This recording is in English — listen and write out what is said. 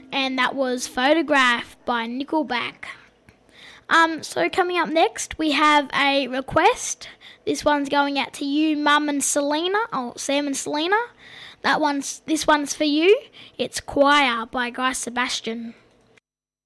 and that was Photograph by Nickelback. So coming up next, we have a request. This one's going out to you, Mum and Selena. Oh, Sam and Selena. This one's for you. It's Choir by Guy Sebastian.